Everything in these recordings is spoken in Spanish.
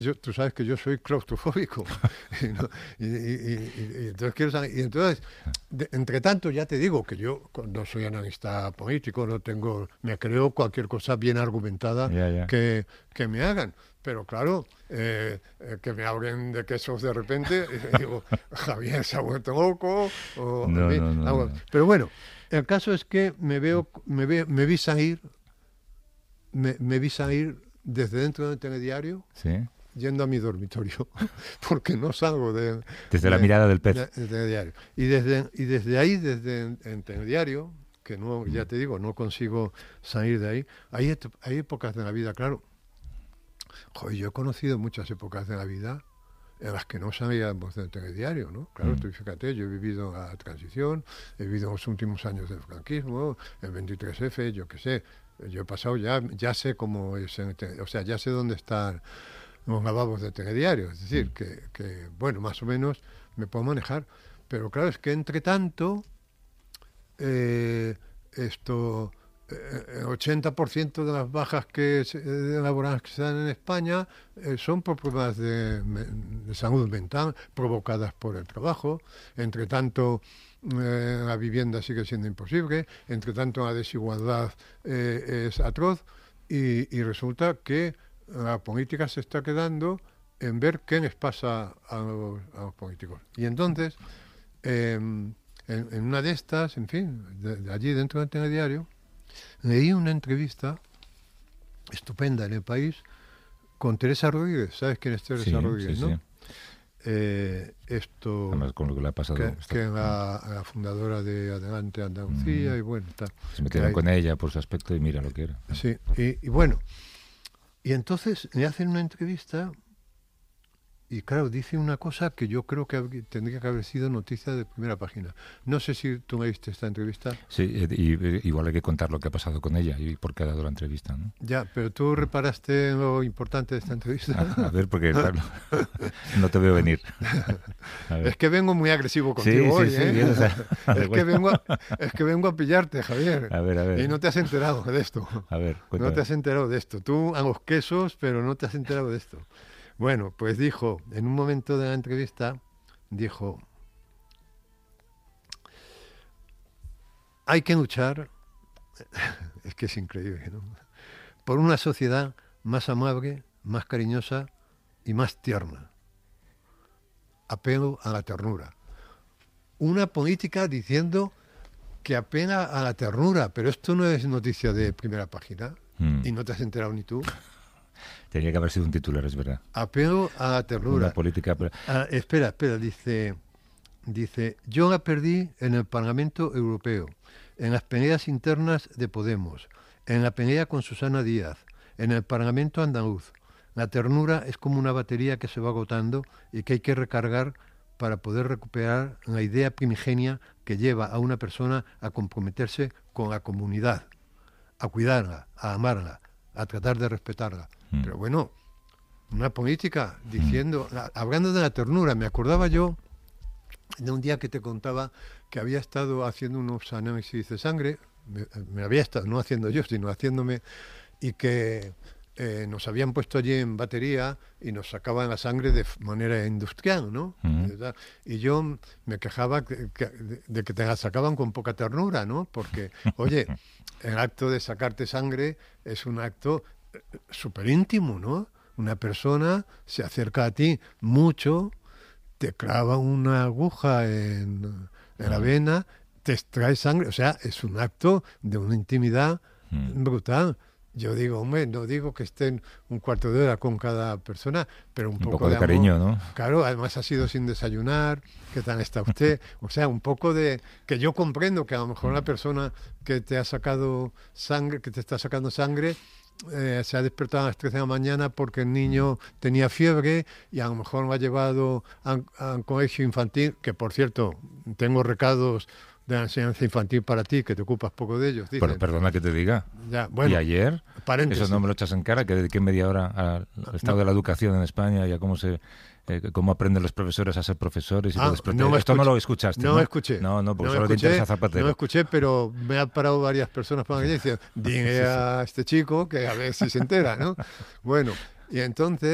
Tú sabes que yo soy claustrofóbico. y, no- y entonces quiero saber, y entonces, entre tanto, ya te digo que yo no soy analista político, no tengo, me creo cualquier cosa bien argumentada Ya, ya. que me hagan. Pero claro, que me hablen de quesos de repente, y digo, Javier se ha vuelto loco, o en No, fin, no, no, no. Pero bueno, el caso es que me vi salir, me vi salir desde dentro del telediario Sí. yendo a mi dormitorio, porque no salgo Desde la mirada del pez. del telediario. Y desde ahí, desde en telediario, que no, ya te digo, no consigo salir de ahí, hay épocas de la vida, claro. Joder, yo he conocido muchas épocas de la vida en las que no salíamos del telediario, ¿no? Claro, tú fíjate, yo he vivido la transición, he vivido los últimos años del franquismo, el 23F, yo qué sé. Yo he pasado ya sé cómo es, o sea, ya sé dónde están los lavabos de telediario. Es decir, que, bueno, más o menos me puedo manejar. Pero claro, es que entre tanto, esto, el 80% de las bajas laborales que se dan en España son por problemas de salud mental provocadas por el trabajo. Entre tanto, la vivienda sigue siendo imposible. Entre tanto, la desigualdad es atroz. Y resulta que la política se está quedando en ver qué les pasa a los políticos. Y entonces, en una de estas, en fin, de allí dentro del telediario, leí una entrevista estupenda en El País con Teresa Rodríguez. ¿Sabes quién es Teresa Rodríguez, sí, no? sí. Esto Con lo que le ha pasado. que es la fundadora de Adelante Andalucía, y bueno, tal. Se metieron con ella por su aspecto y mira lo que era. Sí, y bueno, y entonces le hacen una entrevista y claro, dice una cosa que yo creo que tendría que haber sido noticia de primera página. No sé si tú me viste esta entrevista. Sí, y igual hay que contar lo que ha pasado con ella y por qué ha dado la entrevista, ¿no? Ya, pero tú reparaste en lo importante de esta entrevista. A ver, porque claro, no te veo venir. Es que vengo muy agresivo contigo hoy, ¿eh? Bien, o sea, es que vengo a pillarte, Javier. A ver. Y no te has enterado de esto. A ver, cuéntame. No te has enterado de esto. Tú a los quesos, pero no te has enterado de esto. Bueno, pues dijo, en un momento de la entrevista, dijo, hay que luchar, es que es increíble, ¿no? Por una sociedad más amable, más cariñosa y más tierna. Apelo a la ternura. Una política diciendo que apela a la ternura, pero esto no es noticia de primera página y no te has enterado ni tú. Tenía que haber sido un titular, es verdad. Apelo a la ternura. Una política... Espera, dice, yo la perdí en el Parlamento Europeo, en las peleas internas de Podemos, en la pelea con Susana Díaz, en el Parlamento andaluz. La ternura es como una batería que se va agotando y que hay que recargar para poder recuperar la idea primigenia que lleva a una persona a comprometerse con la comunidad, a cuidarla, a amarla, a tratar de respetarla. Pero bueno, una política diciendo, hablando de la ternura, me acordaba yo de un día que te contaba que había estado haciendo unos análisis de sangre, me había estado, no haciendo yo, sino haciéndome, y que nos habían puesto allí en batería y nos sacaban la sangre de manera industrial, ¿no? Y yo me quejaba de que te la sacaban con poca ternura, ¿no? Porque, oye, el acto de sacarte sangre es un acto súper íntimo, ¿no? Una persona se acerca a ti mucho, te clava una aguja en la vena, te extrae sangre, o sea, es un acto de una intimidad brutal. Yo digo, hombre, no digo que estén un cuarto de hora con cada persona, pero un poco de amor, cariño, ¿no? Claro, además ha sido sin desayunar, ¿qué tal está usted? O sea, un poco de... Que yo comprendo que a lo mejor la persona que te ha sacado sangre, que te está sacando sangre, se ha despertado a las 3 de la mañana porque el niño tenía fiebre y a lo mejor lo ha llevado a un colegio infantil, que por cierto, tengo recados de la enseñanza infantil para ti, que te ocupas poco de ellos. Dicen. Pero perdona que te diga. Ya, bueno, ¿Y ayer? Paréntesis. Eso no me lo echas en cara, que dediqué media hora al estado de la educación en España y a cómo aprenden los profesores a ser profesores. Y esto no lo escuchaste, ¿no? No escuché. No, porque solo te interesa Zapatero. No escuché, pero me han parado varias personas para que dicen, dile a este chico que a ver si se entera, ¿no? Bueno, y entonces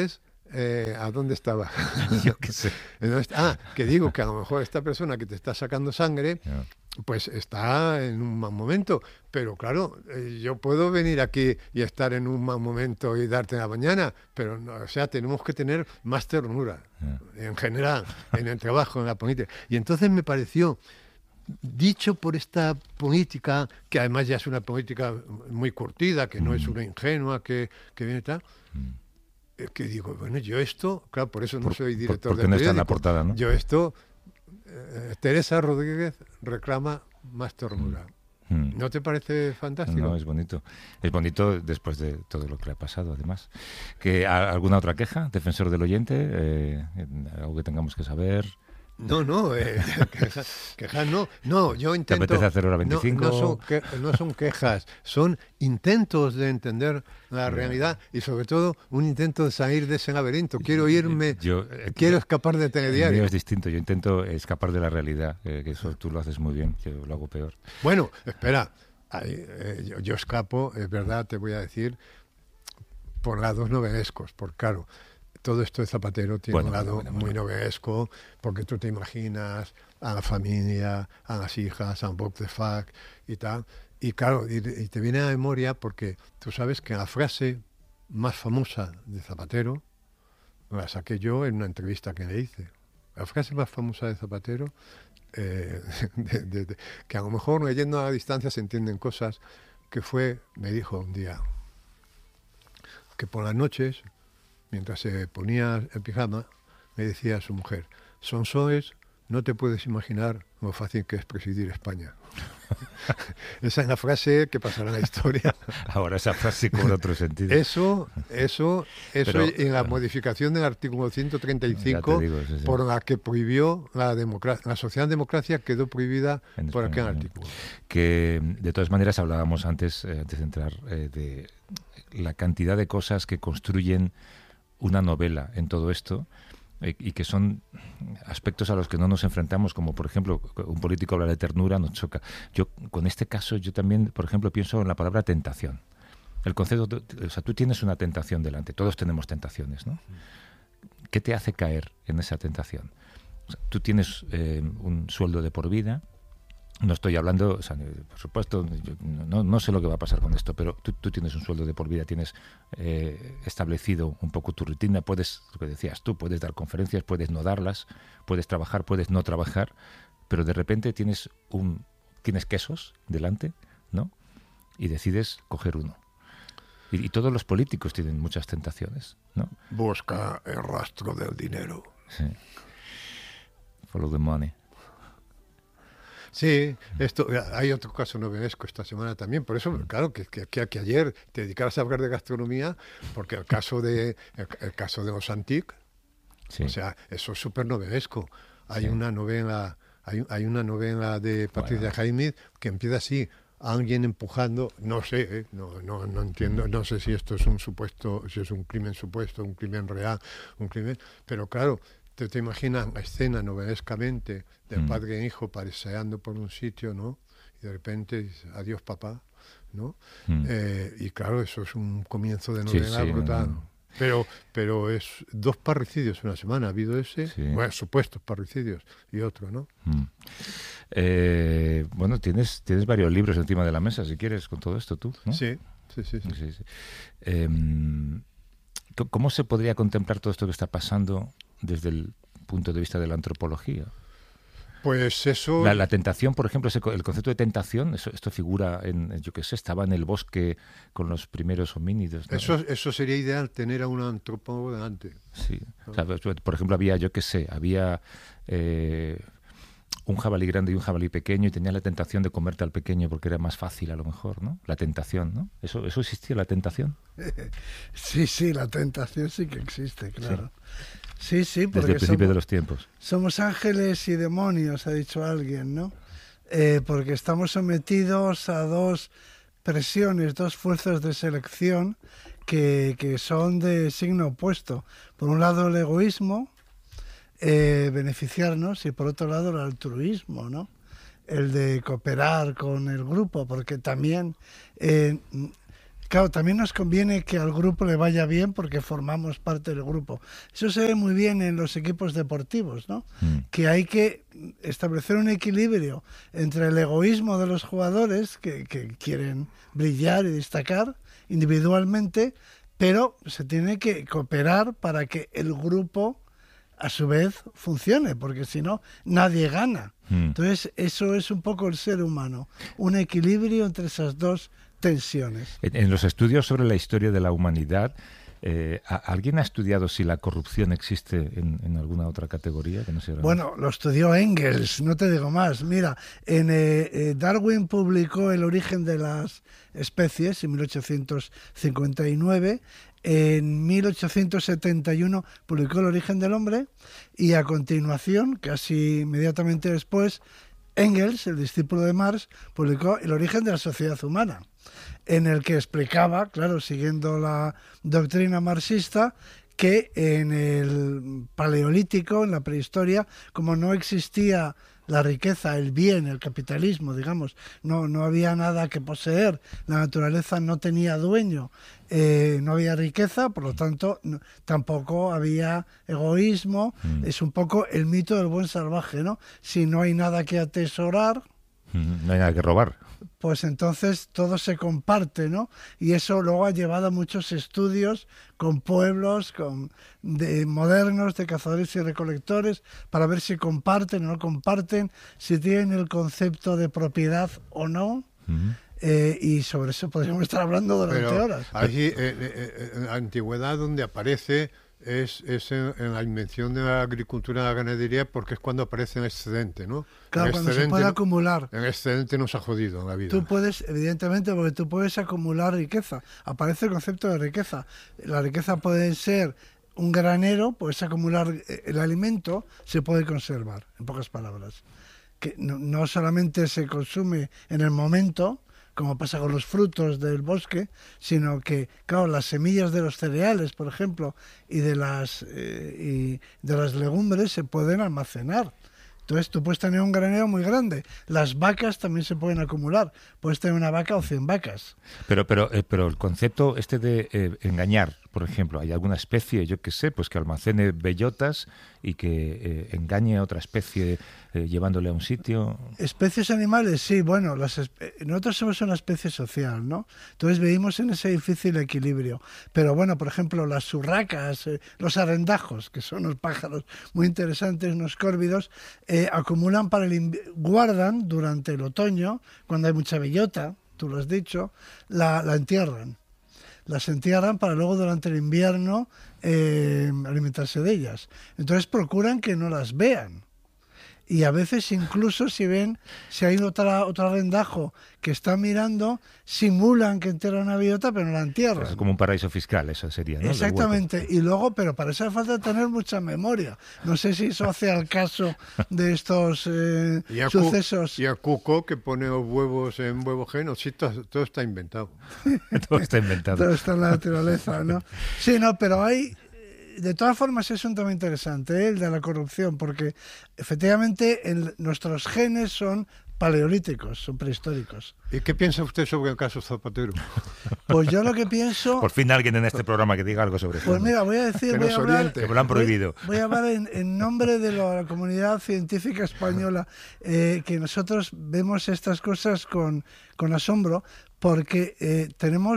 ¿A dónde estaba? Yo qué sé. Que digo que a lo mejor esta persona que te está sacando sangre, pues está en un mal momento. Pero claro, yo puedo venir aquí y estar en un mal momento y darte la mañana, pero no, o sea, tenemos que tener más ternura en general, en el trabajo, en la política. Y entonces me pareció, dicho por esta política, que además ya es una política muy curtida, que no es una ingenua, que viene tal... que digo, bueno, yo esto, claro, por eso no soy director porque del no periódico. Está en la portada, ¿no? Yo esto, Teresa Rodríguez reclama más ternura. ¿No te parece fantástico? No, es bonito. Es bonito después de todo lo que le ha pasado, además. ¿Alguna otra queja, defensor del oyente? ¿Algo que tengamos que saber? No, quejas no. No, yo intento... ¿Te apetece hacer hora 25? No son quejas, son intentos de entender la realidad y sobre todo un intento de salir de ese laberinto. Quiero irme, quiero escapar de telediario. El mío es distinto, yo intento escapar de la realidad, que eso tú lo haces muy bien, yo lo hago peor. Bueno, espera, yo escapo, es verdad, te voy a decir, por lados novelescos, por claro. Todo esto de Zapatero tiene un lado muy novelesco, porque tú te imaginas a la familia, a las hijas, a un box de fac y tal. Y claro, y te viene a la memoria porque tú sabes que la frase más famosa de Zapatero la saqué yo en una entrevista que le hice. La frase más famosa de Zapatero, que a lo mejor leyendo a la distancia se entienden cosas, me dijo un día que por las noches, mientras se ponía el pijama, me decía a su mujer, Sonsoes, no te puedes imaginar lo fácil que es presidir España. Esa es la frase que pasará en la historia. Ahora esa frase cobra otro sentido. Eso pero, en la modificación del artículo 135, sí. Por la que prohibió la socialdemocracia, quedó prohibida en por aquel artículo. Que de todas maneras hablábamos antes de entrar, de la cantidad de cosas que construyen una novela en todo esto y que son aspectos a los que no nos enfrentamos, como por ejemplo un político habla de ternura, nos choca. Yo con este caso yo también, por ejemplo, pienso en la palabra tentación. El concepto, o sea, tú tienes una tentación delante, todos tenemos tentaciones, ¿no? ¿Qué te hace caer en esa tentación? O sea, tú tienes un sueldo de por vida. No estoy hablando, o sea, por supuesto, yo no sé lo que va a pasar con esto, pero tú tienes un sueldo de por vida, tienes establecido un poco tu rutina, puedes, lo que decías tú, puedes dar conferencias, puedes no darlas, puedes trabajar, puedes no trabajar, pero de repente tienes quesos delante, ¿no? Y decides coger uno. Y todos los políticos tienen muchas tentaciones, ¿no? Busca el rastro del dinero. Sí. Follow the money. Sí, hay otro caso novelesco esta semana también, por eso, claro, que ayer te dedicaras a hablar de gastronomía, porque el caso de los Antic, sí. O sea, eso es súper novelesco. Hay una novela de Patricia Jaime que empieza así, alguien empujando, no sé, no entiendo, no sé si esto es si es un crimen supuesto, un crimen real, pero claro, te imaginas la escena novelescamente del padre e hijo paseando por un sitio, ¿no? Y de repente dice, adiós papá, ¿no? Y claro, eso es un comienzo de novela brutal. Pero es 2 parricidios en una semana, ha habido ese, bueno, supuestos parricidios, y otro, ¿no? Bueno, tienes varios libros encima de la mesa, si quieres, con todo esto tú, ¿no? Sí. ¿Cómo se podría contemplar todo esto que está pasando desde el punto de vista de la antropología? Pues eso... La tentación, por ejemplo, el concepto de tentación, esto figura en, yo qué sé, estaba en el bosque con los primeros homínidos, ¿no? Eso sería ideal, tener a un antropólogo delante. Sí, ¿no? O sea, por ejemplo, había un jabalí grande y un jabalí pequeño y tenía la tentación de comerte al pequeño porque era más fácil a lo mejor, ¿no? La tentación, ¿no? ¿Eso existía, la tentación? Sí, la tentación sí que existe, claro. Sí, porque desde el principio de los tiempos. Somos ángeles y demonios, ha dicho alguien, ¿no? Porque estamos sometidos a 2 presiones, 2 fuerzas de selección que son de signo opuesto. Por un lado el egoísmo, beneficiarnos, y por otro lado el altruismo, ¿no? El de cooperar con el grupo, porque también Claro, también nos conviene que al grupo le vaya bien porque formamos parte del grupo. Eso se ve muy bien en los equipos deportivos, ¿no? Que hay que establecer un equilibrio entre el egoísmo de los jugadores que quieren brillar y destacar individualmente, pero se tiene que cooperar para que el grupo a su vez funcione, porque si no, nadie gana. Entonces, eso es un poco el ser humano, un equilibrio entre esas dos tensiones. En los estudios sobre la historia de la humanidad, ¿alguien ha estudiado si la corrupción existe en alguna otra categoría? Que no sea bueno, lo estudió Engels, no te digo más. Mira, Darwin publicó El origen de las especies en 1859, en 1871 publicó El origen del hombre y a continuación, casi inmediatamente después, Engels, el discípulo de Marx, publicó El origen de la sociedad humana, en el que explicaba, claro, siguiendo la doctrina marxista, que en el Paleolítico, en la prehistoria, como no existía la riqueza, el bien, el capitalismo, digamos, no había nada que poseer, la naturaleza no tenía dueño, no había riqueza, por lo tanto tampoco había egoísmo, es un poco el mito del buen salvaje, ¿no? Si no hay nada que atesorar, no hay nada que robar, pues entonces todo se comparte, ¿no? Y eso luego ha llevado a muchos estudios con pueblos modernos de cazadores y recolectores para ver si comparten o no comparten, si tienen el concepto de propiedad o no. Y sobre eso podríamos estar hablando durante horas. Allí, en la antigüedad, donde aparece es en la invención de la agricultura y la ganadería, porque es cuando aparece en excedente, ¿no? Claro, cuando se puede acumular. En excedente nos ha jodido en la vida. Tú puedes, evidentemente, porque tú puedes acumular riqueza. Aparece el concepto de riqueza. La riqueza puede ser un granero, puedes acumular el alimento, se puede conservar, en pocas palabras. Que no solamente se consume en el momento, como pasa con los frutos del bosque, sino que, claro, las semillas de los cereales, por ejemplo, y de las legumbres se pueden almacenar. Entonces tú puedes tener un granero muy grande. Las vacas también se pueden acumular. Puedes tener una vaca o 100 vacas. Pero el concepto de engañar, por ejemplo, hay alguna especie, yo qué sé, pues que almacene bellotas y que engañe a otra especie llevándole a un sitio. Especies animales, sí, bueno, nosotros somos una especie social, ¿no? Entonces vivimos en ese difícil equilibrio. Pero bueno, por ejemplo, las urracas, los arrendajos, que son unos pájaros muy interesantes, unos córvidos, acumulan guardan durante el otoño, cuando hay mucha bellota, tú lo has dicho, la entierran. Las entierran para luego durante el invierno alimentarse de ellas. Entonces procuran que no las vean. Y a veces incluso si hay otro arrendajo que está mirando, simulan que entierran una bellota, pero no la entierran. Es como un paraíso fiscal, eso sería, ¿no? Exactamente. Y luego, pero para eso hace falta tener mucha memoria. No sé si eso hace al caso de estos sucesos. Y a Cuco, que pone los huevos en huevo ajeno, sí, todo está inventado. Todo está inventado. Todo está en la naturaleza, ¿no? Sí, no, pero hay... De todas formas es un tema interesante, el de la corrupción, porque efectivamente nuestros genes son paleolíticos, son prehistóricos. ¿Y qué piensa usted sobre el caso Zapatero? Pues yo lo que pienso... Por fin alguien en este programa que diga algo sobre eso. Pues mira, voy a hablar... Que me lo han prohibido. Voy a hablar en nombre de la comunidad científica española, que nosotros vemos estas cosas con asombro, porque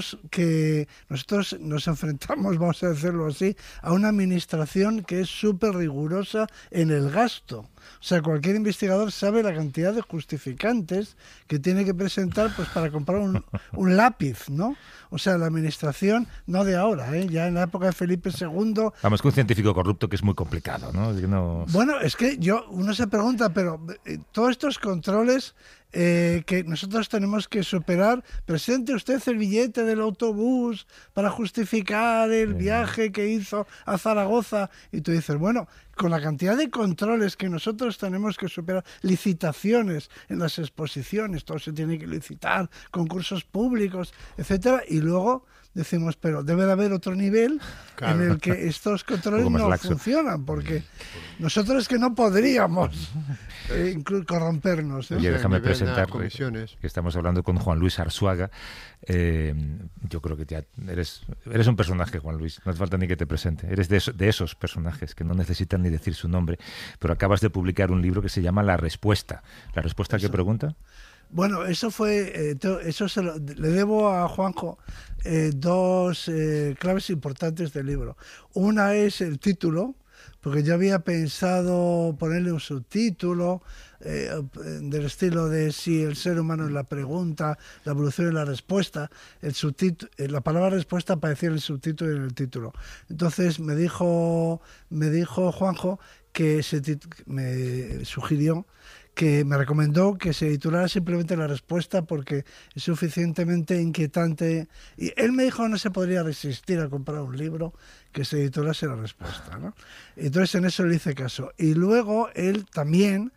nosotros nos enfrentamos, vamos a decirlo así, a una administración que es súper rigurosa en el gasto. O sea, cualquier investigador sabe la cantidad de justificantes que tiene que presentar pues para comprar un lápiz, ¿no? O sea, la administración, no de ahora, ya en la época de Felipe II... Vamos, que un científico corrupto que es muy complicado, ¿no? Bueno, es que uno se pregunta, pero todos estos controles... que nosotros tenemos que superar. Presente usted el billete del autobús para justificar el viaje que hizo a Zaragoza, y tú dices, bueno, con la cantidad de controles que nosotros tenemos que superar, licitaciones en las exposiciones, todo se tiene que licitar, concursos públicos, etcétera, y luego decimos, pero debe de haber otro nivel Claro. en el que estos controles Un poco más no laxo. funcionan, porque nosotros es que no podríamos corrompernos. ¿eh? Oye, Sí, déjame nivel de las presentar comisiones. que estamos hablando con Juan Luis Arzuaga. Yo creo que ya eres un personaje, Juan Luis. No hace falta ni que te presente. Eres de esos personajes que no necesitan ni decir su nombre. Pero acabas de publicar un libro que se llama La Respuesta. ¿La respuesta a qué pregunta? Bueno, eso fue, le debo a Juanjo dos claves importantes del libro. Una es el título, porque yo había pensado ponerle un subtítulo del estilo de si el ser humano es la pregunta, la evolución es la respuesta. La palabra respuesta aparecía en el subtítulo y en el título. Entonces me dijo Juanjo que me sugirió, que me recomendó que se titulara simplemente La Respuesta porque es suficientemente inquietante. Y él me dijo que no se podría resistir a comprar un libro que se titulase La Respuesta, ¿no? Entonces en eso le hice caso. Y luego él también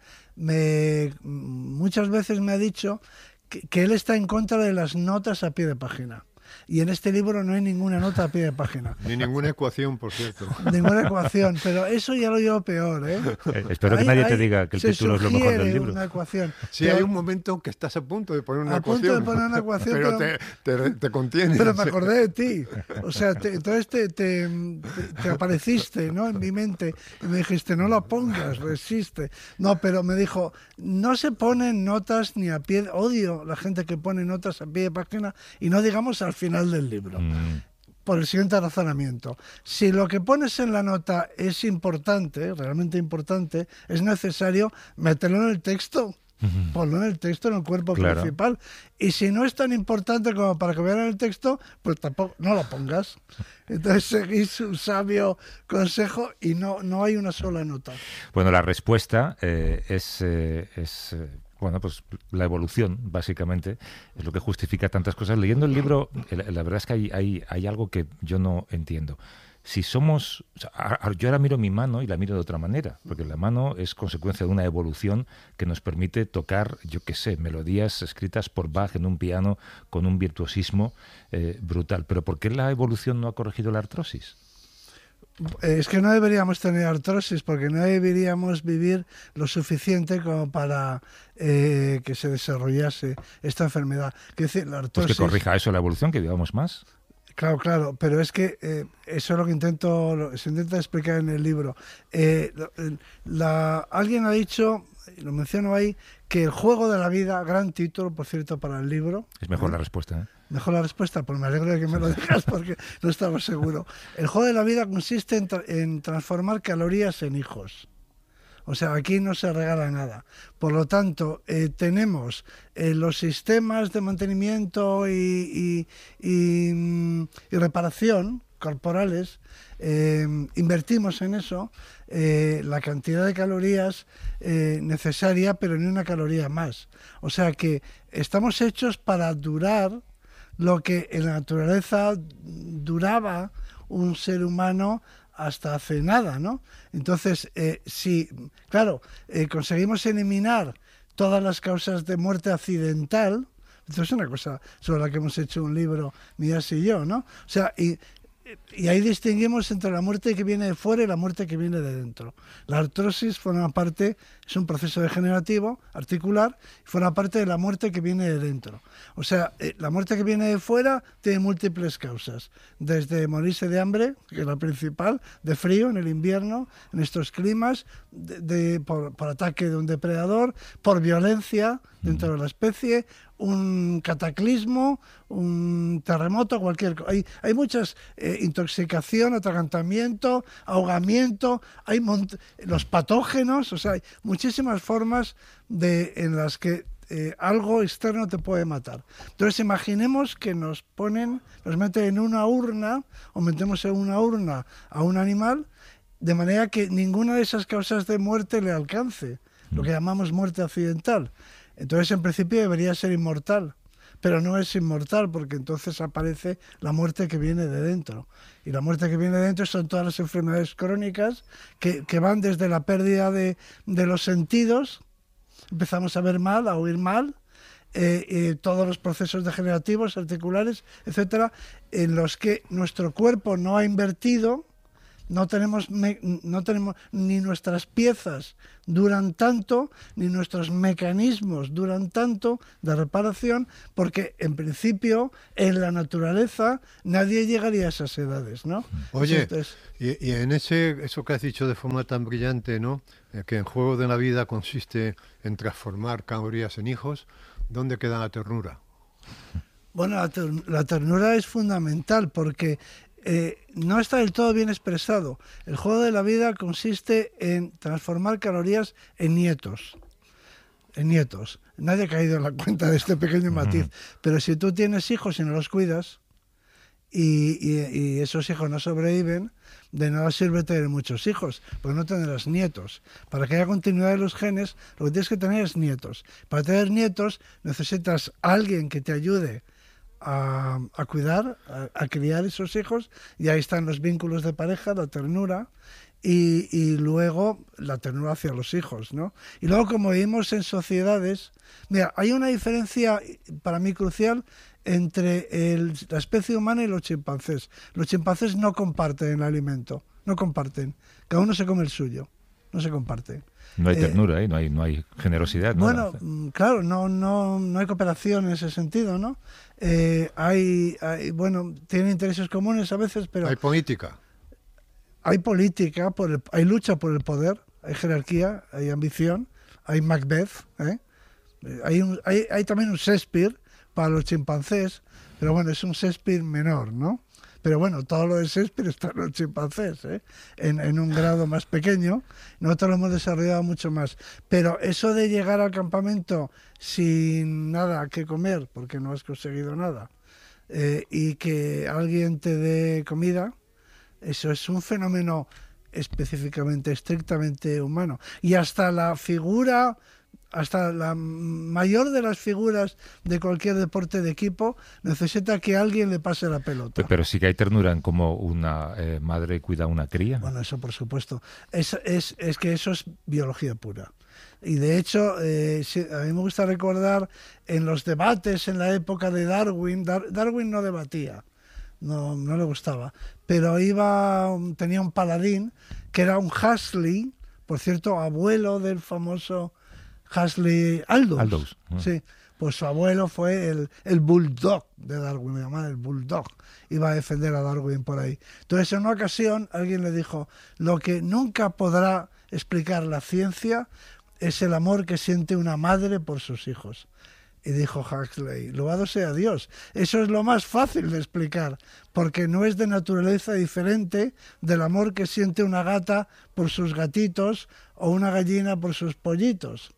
muchas veces me ha dicho que él está en contra de las notas a pie de página. Y en este libro no hay ninguna nota a pie de página. Ni ninguna ecuación, por cierto. Ninguna ecuación, pero eso ya lo llevo peor, ¿eh? Espero que nadie te diga que el título es lo mejor del libro. Una ecuación. Sí, hay un momento que estás a punto de poner una ecuación. A punto de poner una ecuación, pero te contienes. Pero me acordé de ti. O sea, entonces te apareciste, ¿no?, en mi mente y me dijiste, no la pongas, resiste. No, pero me dijo, no se ponen notas ni a pie. Odio la gente que pone notas a pie de página y no digamos al final del libro. Por el siguiente razonamiento. Si lo que pones en la nota es importante, realmente importante, es necesario meterlo en el texto. Ponlo en el texto, en el cuerpo principal. Y si no es tan importante como para que vean en el texto, pues tampoco, no lo pongas. Entonces seguís un sabio consejo y no hay una sola nota. Bueno, la respuesta es bueno, pues la evolución, básicamente, es lo que justifica tantas cosas. Leyendo el libro, la verdad es que hay algo que yo no entiendo. Si somos... O sea, yo ahora miro mi mano y la miro de otra manera, porque la mano es consecuencia de una evolución que nos permite tocar, yo qué sé, melodías escritas por Bach en un piano con un virtuosismo brutal. Pero ¿por qué la evolución no ha corregido la artrosis? Es que no deberíamos tener artrosis porque no deberíamos vivir lo suficiente como para que se desarrollase esta enfermedad. Que decir, la artrosis, pues que corrija eso la evolución, que vivamos más. Claro, pero es que eso es lo que se intenta explicar en el libro. Alguien ha dicho, lo menciono ahí, que El juego de la vida, gran título, por cierto, para el libro. Es mejor la respuesta, ¿eh? Mejor la respuesta, pues me alegro de que me lo digas porque no estaba seguro. El juego de la vida consiste en transformar calorías en hijos. O sea, aquí no se regala nada. Por lo tanto, tenemos los sistemas de mantenimiento y reparación corporales, invertimos en eso la cantidad de calorías necesaria, pero ni una caloría más. O sea que estamos hechos para durar lo que en la naturaleza duraba un ser humano hasta hace nada, ¿no? Entonces, si, claro, conseguimos eliminar todas las causas de muerte accidental, esto es una cosa sobre la que hemos hecho un libro, Mías y yo, ¿no? O sea, y ahí distinguimos entre la muerte que viene de fuera y la muerte que viene de dentro. La artrosis forma parte, es un proceso degenerativo, articular, y forma parte de la muerte que viene de dentro. O sea, la muerte que viene de fuera tiene múltiples causas, desde morirse de hambre, que es la principal, de frío en el invierno, en estos climas, por ataque de un depredador, por violencia dentro de la especie, un cataclismo, un terremoto, cualquier cosa. Hay muchas, intoxicación, atragantamiento, ahogamiento, hay los patógenos, o sea, hay muchísimas formas en las que algo externo te puede matar. Entonces imaginemos que nos meten en una urna o metemos en una urna a un animal de manera que ninguna de esas causas de muerte le alcance, lo que llamamos muerte accidental. Entonces, en principio, debería ser inmortal, pero no es inmortal porque entonces aparece la muerte que viene de dentro. Y la muerte que viene de dentro son todas las enfermedades crónicas que van desde la pérdida de los sentidos, empezamos a ver mal, a oír mal, todos los procesos degenerativos, articulares, etcétera, en los que nuestro cuerpo no ha invertido. No tenemos ni nuestras piezas duran tanto, ni nuestros mecanismos duran tanto de reparación, porque en principio en la naturaleza nadie llegaría a esas edades, ¿no? Oye, y en eso que has dicho de forma tan brillante, ¿no? Que el juego de la vida consiste en transformar calorías en hijos, ¿dónde queda la ternura? Bueno, la ternura es fundamental porque no está del todo bien expresado. El juego de la vida consiste en transformar calorías en nietos. En nietos. Nadie ha caído en la cuenta de este pequeño matiz. Pero si tú tienes hijos y no los cuidas, y esos hijos no sobreviven, de nada sirve tener muchos hijos, porque no tendrás nietos. Para que haya continuidad de los genes, lo que tienes que tener es nietos. Para tener nietos necesitas a alguien que te ayude a cuidar, a criar esos hijos, y ahí están los vínculos de pareja, la ternura, y luego la ternura hacia los hijos, ¿no? Y luego, como vivimos en sociedades, mira, hay una diferencia para mí crucial entre la especie humana y los chimpancés. Los chimpancés no comparten el alimento, no comparten, cada uno se come el suyo, no se comparte. No hay ternura, no hay generosidad. Bueno, claro, no hay cooperación en ese sentido, ¿no? Bueno, tienen intereses comunes a veces, pero... Hay política. Hay política, hay lucha por el poder, hay jerarquía, hay ambición, hay Macbeth, ¿eh? Hay también un Shakespeare para los chimpancés, pero bueno, es un Shakespeare menor, ¿no? Pero bueno, todo lo de Shakespeare está en los chimpancés, ¿eh? En un grado más pequeño. Nosotros lo hemos desarrollado mucho más. Pero eso de llegar al campamento sin nada que comer, porque no has conseguido nada, y que alguien te dé comida, eso es un fenómeno específicamente, estrictamente humano. Y hasta la mayor de las figuras de cualquier deporte de equipo necesita que alguien le pase la pelota. Pero sí que hay ternura en cómo una madre cuida a una cría. Bueno, eso por supuesto. Es que eso es biología pura. Y de hecho, a mí me gusta recordar en los debates en la época de Darwin. Darwin no debatía, no le gustaba, pero tenía un paladín que era un Huxley, por cierto, abuelo del famoso Huxley Aldous. Sí, pues su abuelo fue el bulldog de Darwin, me llamaban el bulldog, iba a defender a Darwin por ahí. Entonces, en una ocasión, alguien le dijo: lo que nunca podrá explicar la ciencia es el amor que siente una madre por sus hijos. Y dijo Huxley: loado sea Dios, eso es lo más fácil de explicar, porque no es de naturaleza diferente del amor que siente una gata por sus gatitos o una gallina por sus pollitos.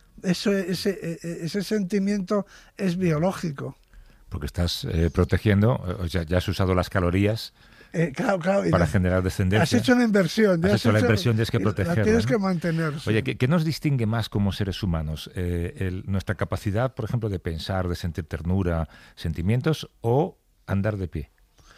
Ese sentimiento es biológico. Porque estás protegiendo, ya has usado las calorías claro, para generar descendencia. Has hecho una inversión. Has hecho la inversión, tienes que protegerla. La tienes que mantener. Sí. Oye, ¿qué nos distingue más como seres humanos? ¿Nuestra capacidad, por ejemplo, de pensar, de sentir ternura, sentimientos, o andar de pie?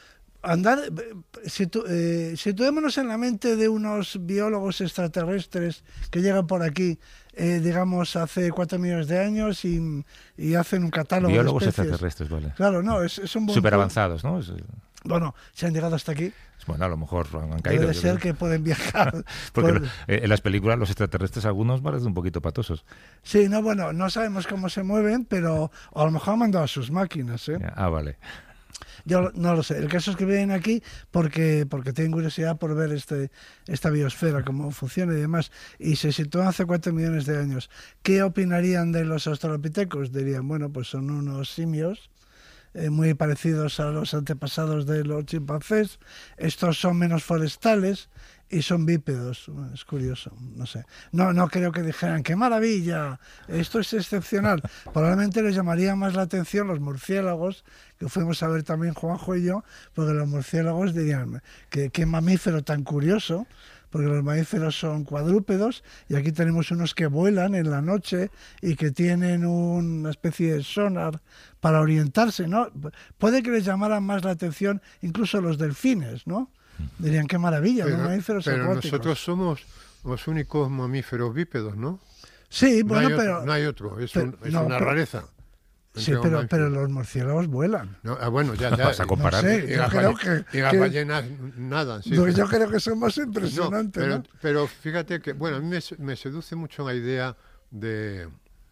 Situémonos en la mente de unos biólogos extraterrestres que llegan por aquí, digamos, hace 4 millones de años y hacen un catálogo biólogos de especies. Extraterrestres, vale. Claro, no, es un buen... Súper avanzados, ¿no? Bueno, si han llegado hasta aquí. Bueno, a lo mejor han caído. Debe ser que pueden viajar. Porque en las películas los extraterrestres algunos parecen un poquito patosos. Sí, no sabemos cómo se mueven, pero a lo mejor han mandado a sus máquinas, ¿eh? Vale. Yo no lo sé. El caso es que vienen aquí porque tienen curiosidad por ver esta biosfera, cómo funciona y demás. Y se sitúan hace 4 millones de años. ¿Qué opinarían de los australopithecus? Dirían, bueno, pues son unos simios muy parecidos a los antepasados de los chimpancés. Estos son menos forestales y son bípedos. Bueno, es curioso, no sé. No creo que dijeran, ¡qué maravilla! Esto es excepcional. Probablemente les llamaría más la atención los murciélagos, que fuimos a ver también Juanjo y yo, porque los murciélagos dirían, qué mamífero tan curioso, porque los mamíferos son cuadrúpedos y aquí tenemos unos que vuelan en la noche y que tienen una especie de sonar para orientarse, ¿no? Puede que les llamaran más la atención incluso los delfines, ¿no? Dirían, qué maravilla, los mamíferos acuáticos. Pero nosotros somos los únicos mamíferos bípedos, ¿no? Sí, bueno, no pero... No hay otro, es una rareza. Sí, pero los murciélagos vuelan. No, bueno, ya. Vas a comparar. No sé, Y las ballenas nadan. Sí. No, yo creo que son más impresionantes. No, pero fíjate que, bueno, a mí me seduce mucho la idea de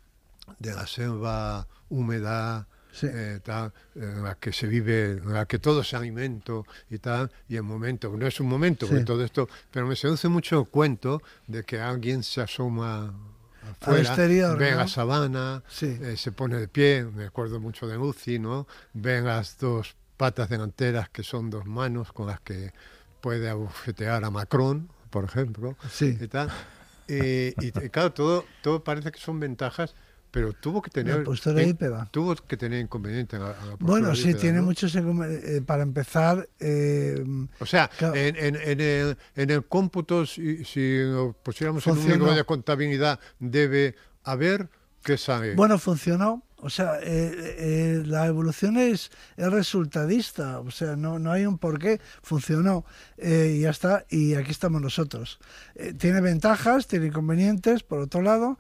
la selva húmeda, Sí. tal, en la que se vive, en la que todo es alimento y tal, y el momento, no es un momento, Sí. porque todo esto, pero me seduce mucho el cuento de que alguien se asoma afuera, Al exterior, ve ¿no? la sabana, Sí. se pone de pie, me acuerdo mucho de Lucy, ¿no? Ve las dos patas delanteras que son dos manos con las que puede abofetear a Macron, por ejemplo, Sí. y tal. Y claro, todo parece que son ventajas, pero tuvo que tener La postura hípeda. tuvo que tener inconveniente a la postura Bueno, sí, hípeda, tiene ¿no? muchos para empezar. O sea, claro. en el cómputo, si lo pusiéramos en un Funcionó. libro de contabilidad, debe haber que sale. Bueno, funcionó. O sea, la evolución es resultadista. O sea, no hay un porqué. Funcionó. Y ya está. Y aquí estamos nosotros. Tiene ventajas, tiene inconvenientes, por otro lado.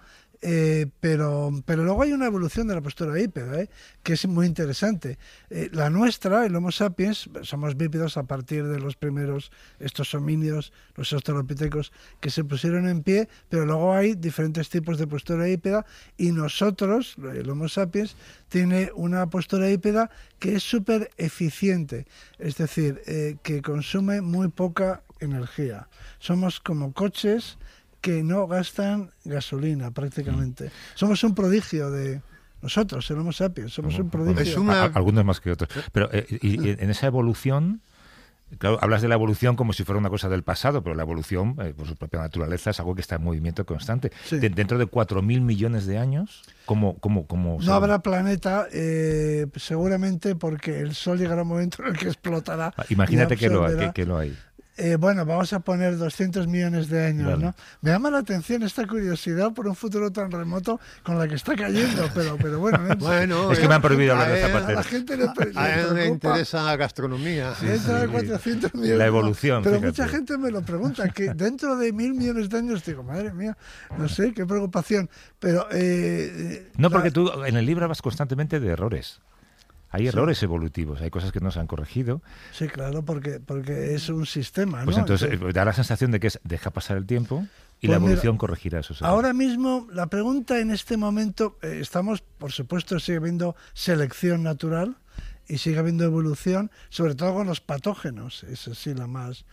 Pero luego hay una evolución de la postura bípeda, que es muy interesante. La nuestra, el Homo sapiens, somos bípedos a partir de los primeros, estos homínidos, los australopithecus, que se pusieron en pie, pero luego hay diferentes tipos de postura bípeda y nosotros, el Homo sapiens, tiene una postura bípeda que es súper eficiente, es decir, que consume muy poca energía. Somos como coches que no gastan gasolina prácticamente. Somos un prodigio de nosotros, el Homo sapiens, somos un prodigio. Es una- Algunos más que otros. Pero y en esa evolución, claro, hablas de la evolución como si fuera una cosa del pasado, pero la evolución, por su propia naturaleza, es algo que está en movimiento constante. Sí. Dentro de 4.000 millones de años, ¿cómo No habrá planeta, seguramente porque el Sol llegará un momento en el que explotará. Imagínate y que lo absorberá. hay. Bueno, vamos a poner 200 millones de años, Vale. ¿no? Me llama la atención esta curiosidad por un futuro tan remoto con la que está cayendo, pero bueno. Bueno, Es que me han prohibido hablar de a él- Zapatero. A la gente le A él le preocupa. interesa la gastronomía. Dentro de sí. 400 millones. La no. evolución, Pero fíjate. mucha gente me lo pregunta, que dentro de 1.000 millones de años digo, madre mía, no sé, qué preocupación. Pero No, porque tú en el libro hablas constantemente de errores. Hay errores evolutivos, hay cosas que no se han corregido. Sí, claro, porque es un sistema, ¿no? Pues entonces da la sensación de que deja pasar el tiempo y la Pues mira, evolución corregirá esos errores. ahora mismo, la pregunta en este momento, estamos, por supuesto, sigue habiendo selección natural y sigue habiendo evolución, sobre todo con los patógenos, es así la más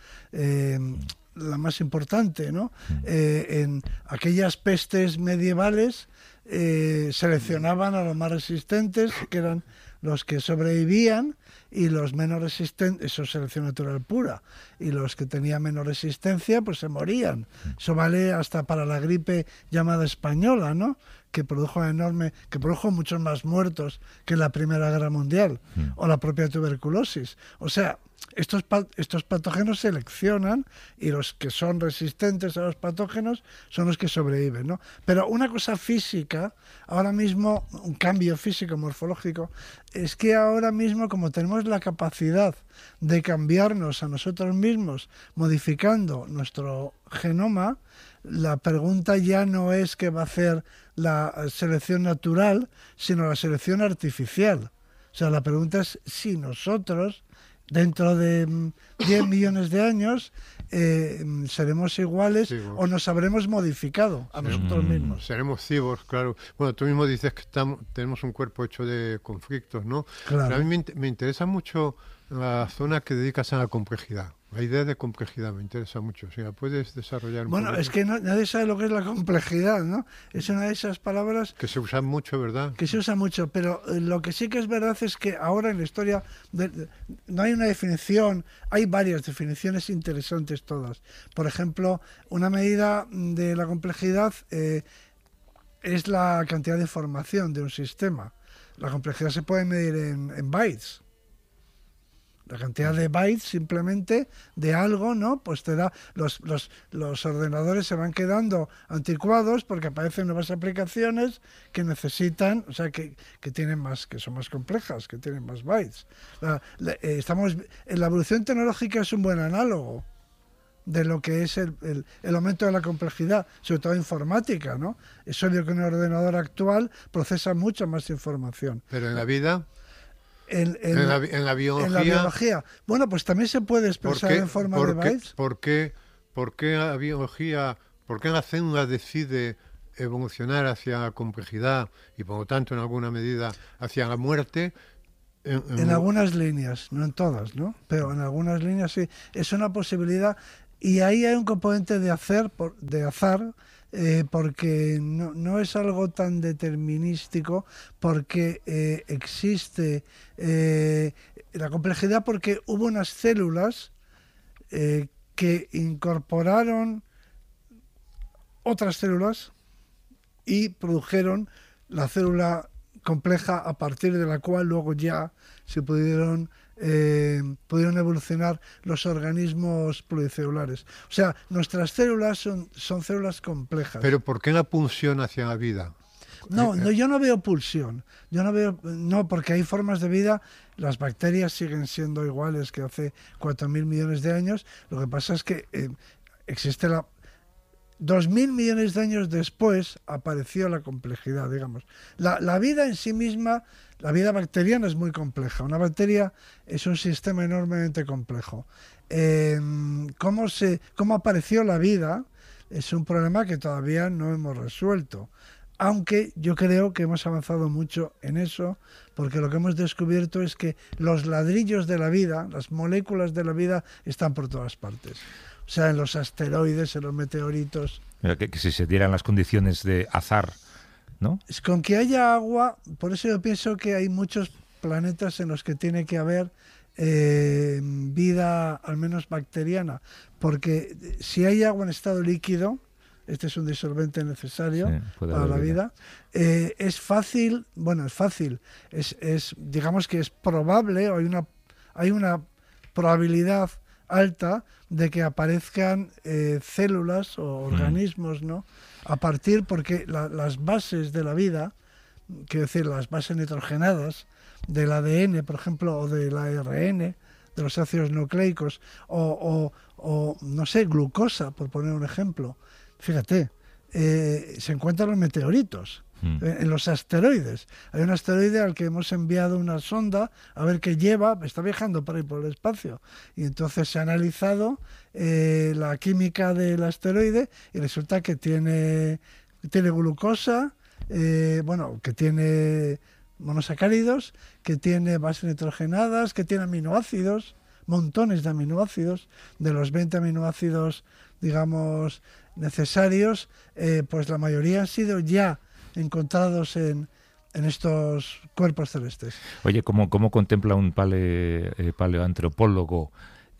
importante, ¿no? En aquellas pestes medievales seleccionaban a los más resistentes, que eran los que sobrevivían, y los menos resistentes, eso es selección natural pura, y los que tenían menos resistencia pues se morían. Eso vale hasta para la gripe llamada española, ¿no? Que produjo muchos más muertos que la Primera Guerra Mundial, o la propia tuberculosis. O sea, estos patógenos seleccionan, y los que son resistentes a los patógenos son los que sobreviven, ¿no? Pero una cosa física, ahora mismo, un cambio físico, morfológico, es que ahora mismo, como tenemos la capacidad de cambiarnos a nosotros mismos, modificando nuestro genoma, la pregunta ya no es qué va a hacer la selección natural, sino la selección artificial. O sea, la pregunta es si nosotros, dentro de 10 millones de años, seremos iguales, Sí, bueno. o nos habremos modificado a nosotros mismos. Seremos cibos, claro. Bueno, tú mismo dices que tenemos un cuerpo hecho de conflictos, ¿no? Claro. Pero a mí me interesa mucho la zona que dedicas a la complejidad. La idea de complejidad me interesa mucho. Si la puedes desarrollar un Bueno, poco. es que nadie sabe lo que es la complejidad, ¿no? Es una de esas palabras Que se usan mucho, ¿verdad? que se usa mucho, pero lo que sí que es verdad es que ahora en la historia no hay una definición, hay varias definiciones interesantes todas. Por ejemplo, una medida de la complejidad es la cantidad de información de un sistema. La complejidad se puede medir en bytes. La cantidad de bytes simplemente de algo, ¿no? Pues te da, los ordenadores se van quedando anticuados porque aparecen nuevas aplicaciones que necesitan, o sea, que tienen más, que son más complejas, que tienen más bytes. La evolución tecnológica es un buen análogo. de lo que es el aumento de la complejidad, sobre todo informática, ¿no? Es obvio que un ordenador actual procesa mucha más información. Pero en la vida, En la biología... En la biología. Bueno, pues también se puede expresar en forma de bytes. ¿Por qué la biología, por qué la célula decide evolucionar hacia la complejidad y por lo tanto en alguna medida hacia la muerte? En algunas líneas, no en todas, ¿no? Pero en algunas líneas sí. Es una posibilidad y ahí hay un componente de azar, porque no es algo tan determinístico, porque existe la complejidad porque hubo unas células que incorporaron otras células y produjeron la célula compleja a partir de la cual luego ya se pudieron evolucionar los organismos pluricelulares. O sea, nuestras células son células complejas. ¿Pero por qué la pulsión hacia la vida? No, yo no veo pulsión. No, porque hay formas de vida. Las bacterias siguen siendo iguales que hace 4.000 millones de años. Lo que pasa es que existe 2.000 millones de años después apareció la complejidad, digamos. La vida en sí misma, la vida bacteriana es muy compleja. Una bacteria es un sistema enormemente complejo. ¿Cómo apareció la vida? Es un problema que todavía no hemos resuelto. Aunque yo creo que hemos avanzado mucho en eso, porque lo que hemos descubierto es que los ladrillos de la vida, las moléculas de la vida, están por todas partes. O sea, en los asteroides, en los meteoritos. Que si se dieran las condiciones de azar, ¿no? Con que haya agua, por eso yo pienso que hay muchos planetas en los que tiene que haber vida, al menos bacteriana. Porque si hay agua en estado líquido, este es un disolvente necesario para la vida, es fácil, digamos que es probable, o hay una probabilidad alta de que aparezcan células o organismos, ¿no? A partir, porque las bases de la vida, quiero decir, las bases nitrogenadas del ADN, por ejemplo, o del ARN, de los ácidos nucleicos, o no sé, glucosa, por poner un ejemplo. Fíjate, se encuentran los meteoritos. En los asteroides. Hay un asteroide al que hemos enviado una sonda a ver qué lleva, está viajando por ahí por el espacio. Y entonces se ha analizado la química del asteroide y resulta que tiene glucosa, que tiene monosacáridos, que tiene bases nitrogenadas, que tiene aminoácidos, montones de aminoácidos. De los 20 aminoácidos, digamos, necesarios, pues la mayoría han sido ya encontrados en estos cuerpos celestes. Oye, ¿cómo contempla un paleoantropólogo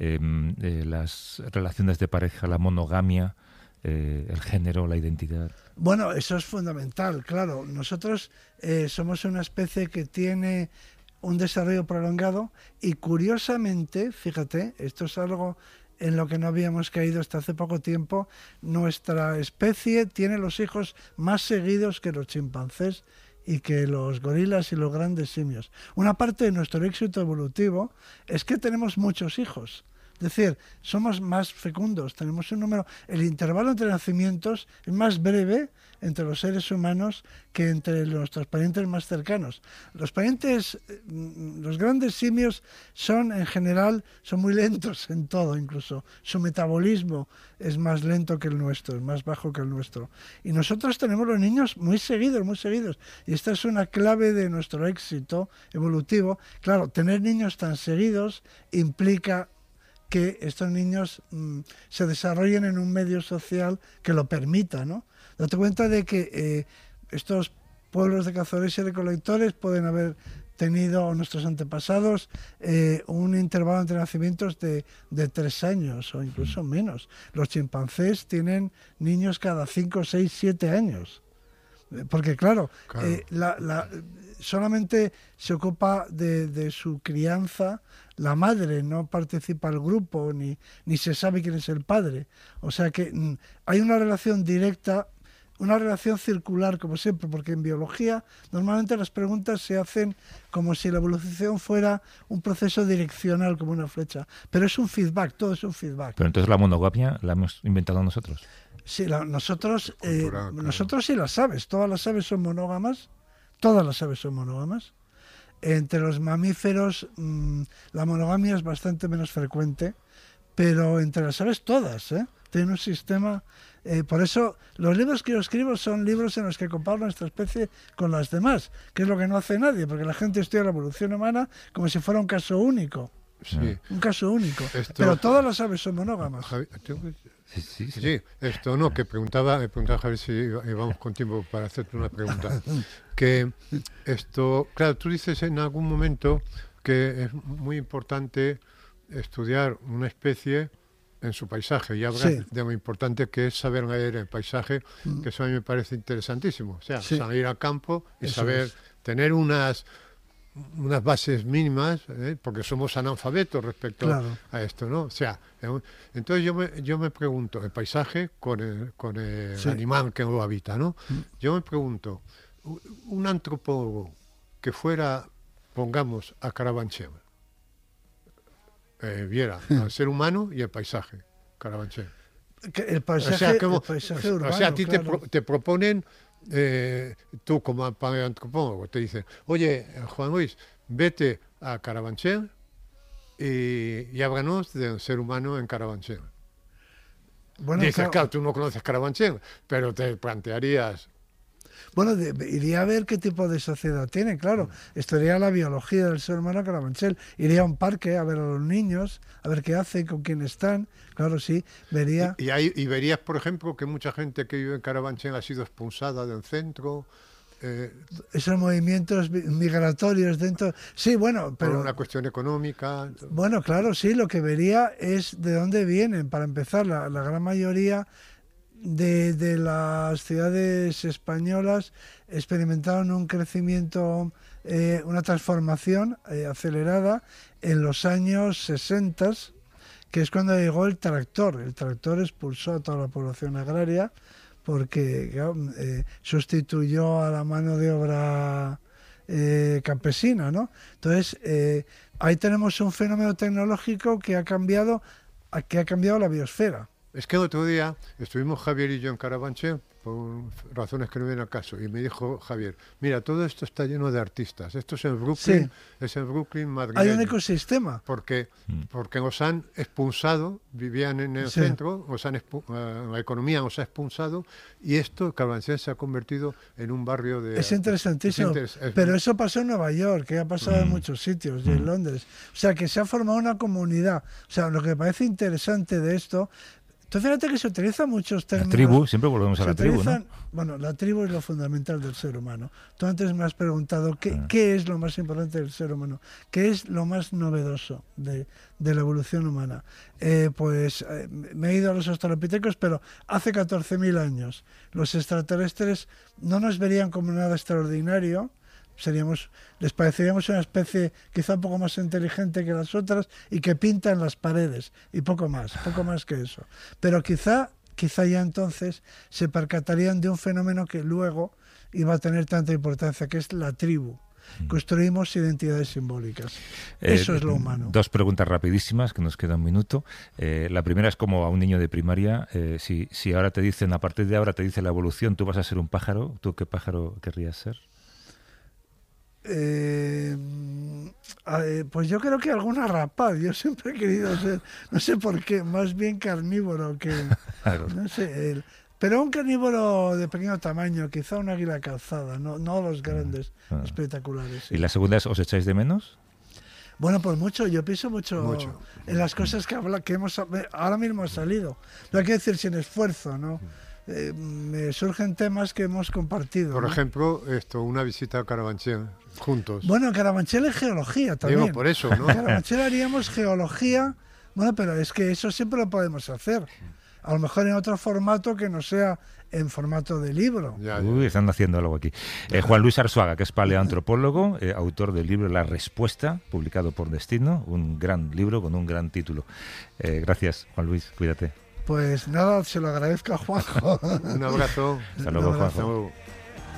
las relaciones de pareja, la monogamia, el género, la identidad? Bueno, eso es fundamental, claro. Nosotros somos una especie que tiene un desarrollo prolongado y curiosamente, fíjate, esto es algo en lo que no habíamos caído hasta hace poco tiempo, nuestra especie tiene los hijos más seguidos que los chimpancés y que los gorilas y los grandes simios. Una parte de nuestro éxito evolutivo es que tenemos muchos hijos. Es decir, somos más fecundos, tenemos un número... El intervalo entre nacimientos es más breve entre los seres humanos que entre nuestros parientes más cercanos. Los grandes simios en general, son muy lentos en todo, incluso su metabolismo es más lento que el nuestro, es más bajo que el nuestro. Y nosotros tenemos los niños muy seguidos, muy seguidos. Y esta es una clave de nuestro éxito evolutivo. Claro, tener niños tan seguidos implica que estos niños se desarrollen en un medio social que lo permita, ¿no? Date cuenta de que estos pueblos de cazadores y recolectores pueden haber tenido, nuestros antepasados, un intervalo entre nacimientos de 3 años o incluso menos. Los chimpancés tienen niños cada 5, 6, 7 años. Porque claro. Solamente se ocupa de su crianza la madre, no participa el grupo ni se sabe quién es el padre. O sea que hay una relación directa, una relación circular, como siempre, porque en biología normalmente las preguntas se hacen como si la evolución fuera un proceso direccional, como una flecha. Pero es un feedback, todo es un feedback. Pero entonces la monogamia la hemos inventado nosotros. Sí, nosotros Cultural, claro. nosotros sí las aves, todas las aves son monógamas, todas las aves son monógamas. Entre los mamíferos la monogamia es bastante menos frecuente, pero entre las aves todas, tienen un sistema. Por eso los libros que yo escribo son libros en los que comparo nuestra especie con las demás, que es lo que no hace nadie, porque la gente estudia la evolución humana como si fuera un caso único. Sí. Un caso único. Esto- Pero todas las aves son monógamas. Sí, esto no, que me preguntaba Javier si íbamos con tiempo para hacerte una pregunta. Que esto, claro, tú dices en algún momento que es muy importante estudiar una especie en su paisaje y hablas Sí. de lo importante que es saber leer el paisaje, que eso a mí me parece interesantísimo. O sea, Sí. salir al campo y Eso saber es. tener unas bases mínimas, porque somos analfabetos respecto Claro. a esto, ¿no? O sea, entonces yo me pregunto, el paisaje con el Sí. animal que lo habita, ¿no? Yo me pregunto, un antropólogo que fuera, pongamos, a Carabanchel, viera al ser humano y el paisaje, Carabanchel. El paisaje, O sea, el paisaje urbano, o sea, a ti claro. te proponen, tú como paleoantropólogo, te dicen, oye, Juan Luis, vete a Carabanchel y háblanos del ser humano en Carabanchel. Bueno, Dices, claro. claro, tú no conoces Carabanchel, pero te plantearías... Bueno, iría a ver qué tipo de sociedad tiene, claro. Estudiaría la biología del ser humano Carabanchel. Iría a un parque a ver a los niños, a ver qué hacen, con quién están. Claro, sí, vería. Y verías, por ejemplo, que mucha gente que vive en Carabanchel ha sido expulsada del centro Esos movimientos migratorios dentro. Sí, bueno, por pero. una cuestión económica. Bueno, claro, sí, lo que vería es de dónde vienen. Para empezar, la gran mayoría de las ciudades españolas experimentaron un crecimiento, una transformación acelerada en los años 60, que es cuando llegó el tractor. El tractor expulsó a toda la población agraria porque claro, sustituyó a la mano de obra campesina, ¿no? Entonces, ahí tenemos un fenómeno tecnológico que ha cambiado la biosfera. Es que el otro día estuvimos Javier y yo en Carabanchel, por razones que no vienen al caso, y me dijo Javier, mira, todo esto está lleno de artistas, esto es el Brooklyn, Sí. es el Brooklyn madrileño. Hay un ecosistema. Porque los han expulsado, vivían en el Sí. centro, la economía los ha expulsado, y esto, Carabanchel se ha convertido en un barrio de... Es interesantísimo, pero eso pasó en Nueva York, que ha pasado en muchos sitios, y en Londres. O sea, que se ha formado una comunidad. O sea, lo que me parece interesante de esto... Tú fíjate que se utilizan muchos La términos... tribu, siempre volvemos a se la tribu, ¿no? utilizan- Bueno, la tribu es lo fundamental del ser humano. Tú antes me has preguntado qué es lo más importante del ser humano, qué es lo más novedoso de la evolución humana. Me he ido a los australopitecos, pero hace 14.000 años los extraterrestres no nos verían como nada extraordinario. Les pareceríamos una especie quizá un poco más inteligente que las otras y que pintan las paredes y poco más que eso. Pero quizá ya entonces se percatarían de un fenómeno que luego iba a tener tanta importancia, que es la tribu. Construimos identidades simbólicas. Eso es lo humano. Dos preguntas rapidísimas, que nos queda un minuto. La primera es como a un niño de primaria, si ahora te dicen, a partir de ahora te dice la evolución, tú vas a ser un pájaro, ¿tú qué pájaro querrías ser? Pues yo creo que alguna rapaz. Yo siempre he querido ser, no sé por qué, más bien carnívoro que, Claro. no sé, pero un carnívoro de pequeño tamaño, quizá un águila calzada, no los grandes, espectaculares. Sí. ¿Y la segunda es, os echáis de menos? Bueno, pues mucho, yo pienso mucho en las cosas que ahora mismo ha salido. No hay que decir sin esfuerzo, ¿no? Me surgen temas que hemos compartido. Por ¿no? ejemplo, una visita a Carabanchel, juntos. Bueno, en Carabanchel es geología también. Digo, por eso, ¿no? En Carabanchel haríamos geología, bueno, pero es que eso siempre lo podemos hacer. A lo mejor en otro formato que no sea en formato de libro. Ya. Uy, están haciendo algo aquí. Juan Luis Arzuaga, que es paleoantropólogo, autor del libro La Respuesta, publicado por Destino, un gran libro con un gran título. Gracias, Juan Luis, cuídate. Pues nada, se lo agradezco a Juanjo. Un abrazo. Hasta luego, Un abrazo. Juanjo. Hasta luego.